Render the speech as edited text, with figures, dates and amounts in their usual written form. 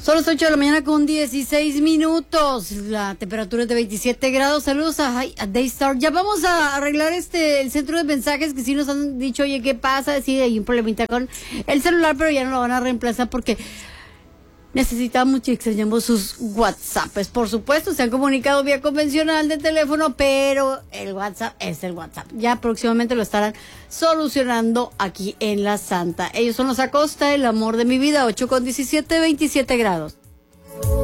Son las 8 de la mañana con 16 minutos. La temperatura es de 27 grados. Saludos a Daystar. Ya vamos a arreglar el centro de mensajes que sí nos han dicho, oye, ¿qué pasa? Sí, hay un problemita con el celular, pero ya no lo van a reemplazar porque necesitamos y extrañamos sus WhatsApps. Por supuesto, se han comunicado vía convencional de teléfono, pero el WhatsApp es el WhatsApp. Ya próximamente lo estarán solucionando aquí en La Santa. Ellos son los Acosta, el amor de mi vida, 8 con 17, 27 grados.